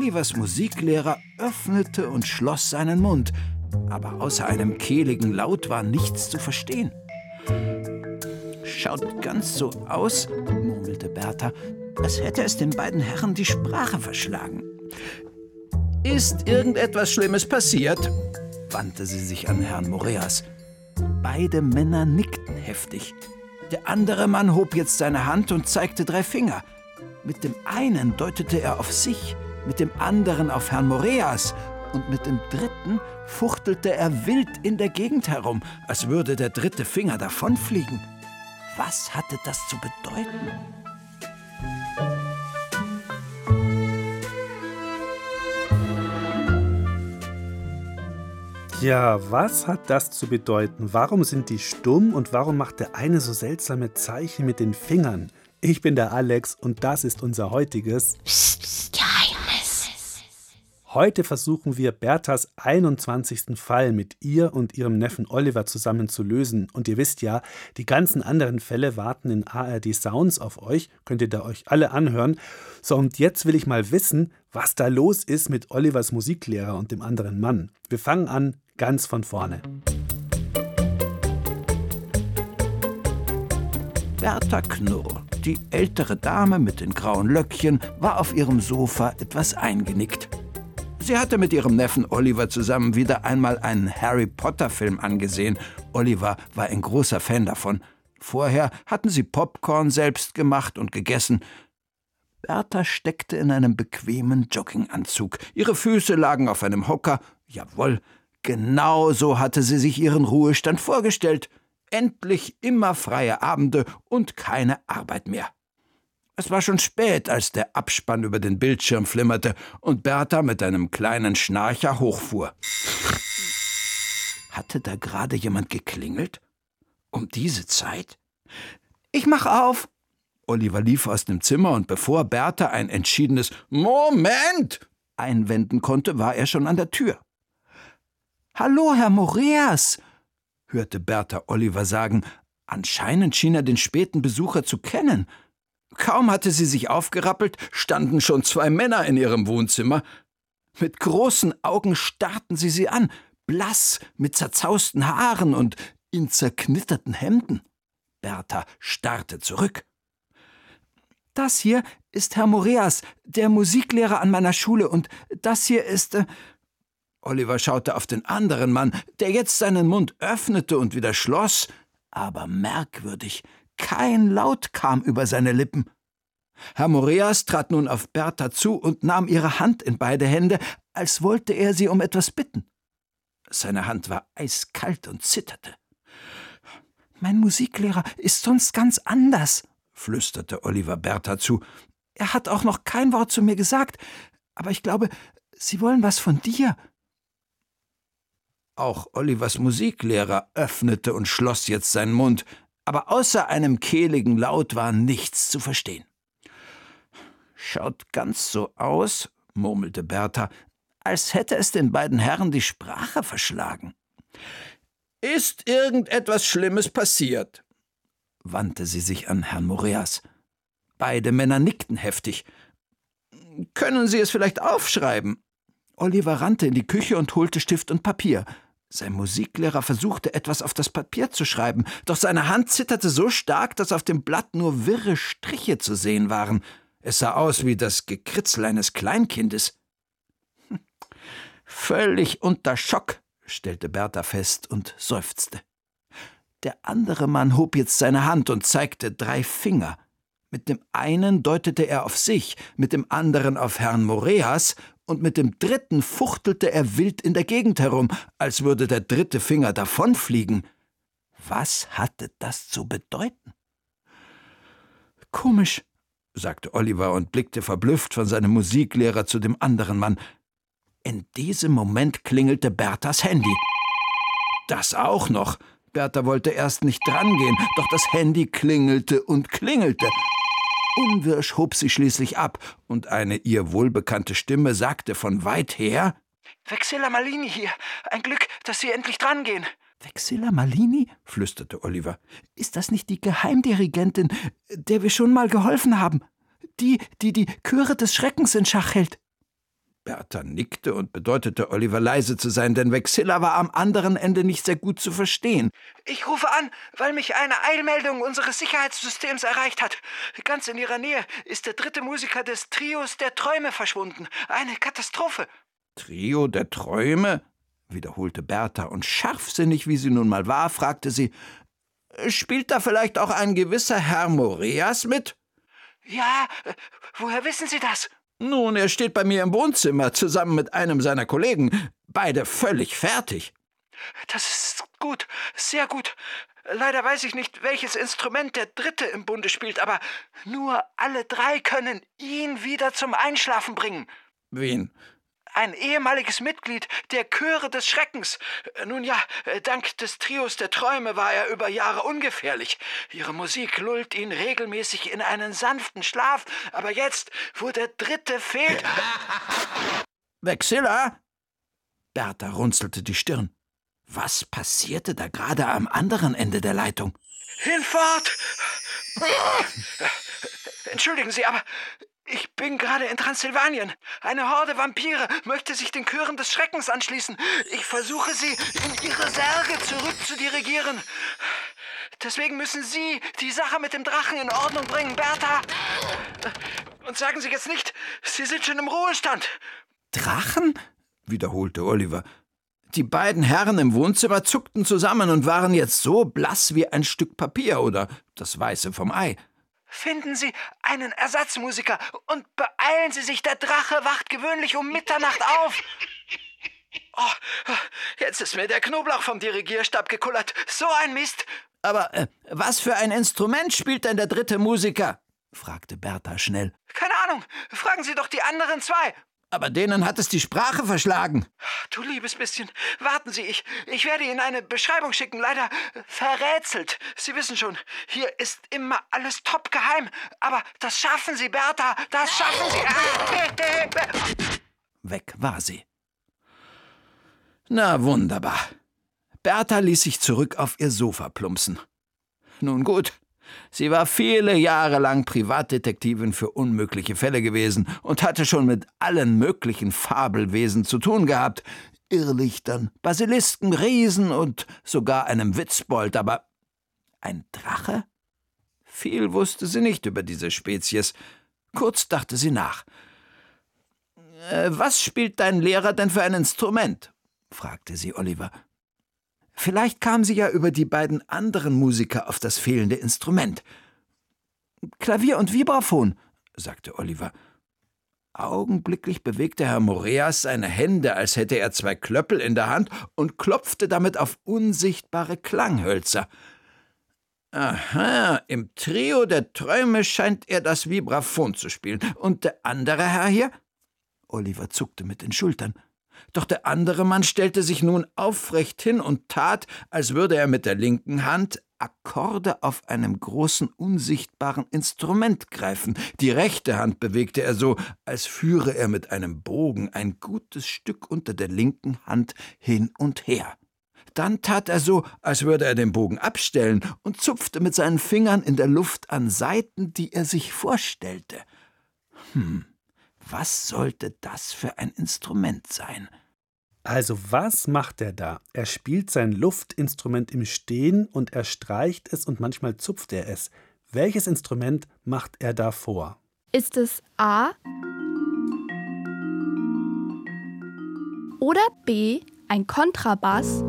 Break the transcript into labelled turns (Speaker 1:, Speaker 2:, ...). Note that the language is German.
Speaker 1: Olivers Musiklehrer öffnete und schloss seinen Mund, aber außer einem kehligen Laut war nichts zu verstehen. »Schaut ganz so aus«, murmelte Bertha, »als hätte es den beiden Herren die Sprache verschlagen.« »Ist irgendetwas Schlimmes passiert?« wandte sie sich an Herrn Moreas. Beide Männer nickten heftig. Der andere Mann hob jetzt seine Hand und zeigte 3 Finger. Mit dem einen deutete er auf sich, mit dem anderen auf Herrn Moreas und mit dem dritten fuchtelte er wild in der Gegend herum, als würde der 3. Finger davonfliegen. Was hatte das zu bedeuten?
Speaker 2: Ja, was hat das zu bedeuten? Warum sind die stumm und warum macht der eine so seltsame Zeichen mit den Fingern? Ich bin der Alex und das ist unser heutiges
Speaker 3: Geheimnis.
Speaker 2: Heute versuchen wir Berthas 21. Fall mit ihr und ihrem Neffen Oliver zusammen zu lösen. Und ihr wisst ja, die ganzen anderen Fälle warten in ARD Sounds auf euch. Könnt ihr da euch alle anhören. So, und jetzt will ich mal wissen, was da los ist mit Olivers Musiklehrer und dem anderen Mann. Wir fangen an ganz von vorne.
Speaker 1: Bertha Knurr, die ältere Dame mit den grauen Löckchen, war auf ihrem Sofa etwas eingenickt. Sie hatte mit ihrem Neffen Oliver zusammen wieder einmal einen Harry-Potter-Film angesehen. Oliver war ein großer Fan davon. Vorher hatten sie Popcorn selbst gemacht und gegessen. Bertha steckte in einem bequemen Jogginganzug. Ihre Füße lagen auf einem Hocker. Jawohl, genau so hatte sie sich ihren Ruhestand vorgestellt. Endlich immer freie Abende und keine Arbeit mehr. Es war schon spät, als der Abspann über den Bildschirm flimmerte und Bertha mit einem kleinen Schnarcher hochfuhr. Hatte da gerade jemand geklingelt? Um diese Zeit? »Ich mach auf!« Oliver lief aus dem Zimmer und bevor Bertha ein entschiedenes »Moment!« einwenden konnte, war er schon an der Tür. »Hallo, Herr Moreas«, hörte Bertha Oliver sagen. Anscheinend schien er den späten Besucher zu kennen. Kaum hatte sie sich aufgerappelt, standen schon 2 Männer in ihrem Wohnzimmer. Mit großen Augen starrten sie an, blass, mit zerzausten Haaren und in zerknitterten Hemden. Bertha starrte zurück. »Das hier ist Herr Moreas, der Musiklehrer an meiner Schule, und das hier ist...« Oliver schaute auf den anderen Mann, der jetzt seinen Mund öffnete und wieder schloss, aber merkwürdig, kein Laut kam über seine Lippen. Herr Moreas trat nun auf Bertha zu und nahm ihre Hand in beide Hände, als wollte er sie um etwas bitten. Seine Hand war eiskalt und zitterte. »Mein Musiklehrer ist sonst ganz anders«, flüsterte Oliver Bertha zu. »Er hat auch noch kein Wort zu mir gesagt, aber ich glaube, Sie wollen was von dir.« Auch Olivers Musiklehrer öffnete und schloss jetzt seinen Mund, aber außer einem kehligen Laut war nichts zu verstehen. »Schaut ganz so aus«, murmelte Bertha, »als hätte es den beiden Herren die Sprache verschlagen.« »Ist irgendetwas Schlimmes passiert?« wandte sie sich an Herrn Moreas. Beide Männer nickten heftig. »Können Sie es vielleicht aufschreiben?« Oliver rannte in die Küche und holte Stift und Papier. Sein Musiklehrer versuchte, etwas auf das Papier zu schreiben, doch seine Hand zitterte so stark, dass auf dem Blatt nur wirre Striche zu sehen waren. Es sah aus wie das Gekritzel eines Kleinkindes. »Völlig unter Schock«, stellte Bertha fest und seufzte. Der andere Mann hob jetzt seine Hand und zeigte 3 Finger. Mit dem einen deutete er auf sich, mit dem anderen auf Herrn Moreas und mit dem dritten fuchtelte er wild in der Gegend herum, als würde der 3. Finger davonfliegen. Was hatte das zu bedeuten? »Komisch«, sagte Oliver und blickte verblüfft von seinem Musiklehrer zu dem anderen Mann. In diesem Moment klingelte Berthas Handy. Das auch noch. Bertha wollte erst nicht drangehen, doch das Handy klingelte und klingelte. Unwirsch hob sie schließlich ab, und eine ihr wohlbekannte Stimme sagte von weit her: »Vexilla Malini hier. Ein Glück, dass Sie endlich drangehen.« »Vexilla Malini?«, flüsterte Oliver. »Ist das nicht die Geheimdirigentin, der wir schon mal geholfen haben? Die Chöre des Schreckens in Schach hält?« Bertha nickte und bedeutete Oliver, leise zu sein, denn Vexilla war am anderen Ende nicht sehr gut zu verstehen.
Speaker 4: Ich rufe an, weil mich eine Eilmeldung unseres Sicherheitssystems erreicht hat. Ganz in ihrer Nähe ist der 3. Musiker des Trios der Träume verschwunden. Eine Katastrophe.
Speaker 1: Trio der Träume? Wiederholte Bertha, und scharfsinnig, wie sie nun mal war, fragte sie, spielt da vielleicht auch ein gewisser Herr Moreas mit?
Speaker 4: Ja, woher wissen Sie das?
Speaker 1: Nun, er steht bei mir im Wohnzimmer, zusammen mit einem seiner Kollegen, beide völlig fertig.
Speaker 4: Das ist gut, sehr gut. Leider weiß ich nicht, welches Instrument der 3. im Bunde spielt, aber nur alle 3 können ihn wieder zum Einschlafen bringen.
Speaker 1: Wen?
Speaker 4: Ein ehemaliges Mitglied der Chöre des Schreckens. Nun ja, dank des Trios der Träume war er über Jahre ungefährlich. Ihre Musik lullt ihn regelmäßig in einen sanften Schlaf. Aber jetzt, wo der 3. fehlt...
Speaker 1: Vexilla? Bertha runzelte die Stirn. Was passierte da gerade am anderen Ende der Leitung?
Speaker 4: Hinfort! Entschuldigen Sie, aber... Ich bin gerade in Transsilvanien. Eine Horde Vampire möchte sich den Chören des Schreckens anschließen. Ich versuche sie in ihre Särge zurückzudirigieren. Deswegen müssen Sie die Sache mit dem Drachen in Ordnung bringen, Bertha. Und sagen Sie jetzt nicht, Sie sind schon im Ruhestand.
Speaker 1: Drachen? Wiederholte Oliver. Die beiden Herren im Wohnzimmer zuckten zusammen und waren jetzt so blass wie ein Stück Papier oder das Weiße vom Ei.
Speaker 4: Finden Sie einen Ersatzmusiker und beeilen Sie sich, der Drache wacht gewöhnlich um Mitternacht auf. Oh, jetzt ist mir der Knoblauch vom Dirigierstab gekullert. So ein Mist.
Speaker 1: Aber was für ein Instrument spielt denn der 3. Musiker? Fragte Bertha schnell.
Speaker 4: Keine Ahnung, fragen Sie doch die anderen 2.
Speaker 1: Aber denen hat es die Sprache verschlagen.
Speaker 4: Du liebes bisschen, warten Sie, ich werde Ihnen eine Beschreibung schicken, leider verrätselt. Sie wissen schon, hier ist immer alles top geheim. Aber das schaffen Sie, Bertha, das schaffen Sie.
Speaker 1: Weg war sie. Na wunderbar. Bertha ließ sich zurück auf ihr Sofa plumpsen. Nun gut. Sie war viele Jahre lang Privatdetektivin für unmögliche Fälle gewesen und hatte schon mit allen möglichen Fabelwesen zu tun gehabt. Irrlichtern, Basilisken, Riesen und sogar einem Witzbold. Aber ein Drache? Viel wusste sie nicht über diese Spezies. Kurz dachte sie nach. Was spielt dein Lehrer denn für ein Instrument? Fragte sie Oliver. Vielleicht kam sie ja über die beiden anderen Musiker auf das fehlende Instrument. Klavier und Vibraphon, sagte Oliver. Augenblicklich bewegte Herr Moreas seine Hände, als hätte er 2 Klöppel in der Hand und klopfte damit auf unsichtbare Klanghölzer. Aha, im Trio der Träume scheint er das Vibraphon zu spielen. Und der andere Herr hier? Oliver zuckte mit den Schultern. Doch der andere Mann stellte sich nun aufrecht hin und tat, als würde er mit der linken Hand Akkorde auf einem großen, unsichtbaren Instrument greifen. Die rechte Hand bewegte er so, als führe er mit einem Bogen ein gutes Stück unter der linken Hand hin und her. Dann tat er so, als würde er den Bogen abstellen und zupfte mit seinen Fingern in der Luft an Saiten, die er sich vorstellte. Was sollte das für ein Instrument sein?
Speaker 2: Also was macht er da? Er spielt sein Luftinstrument im Stehen und er streicht es und manchmal zupft er es. Welches Instrument macht er da vor?
Speaker 5: Ist es A oder B, ein Kontrabass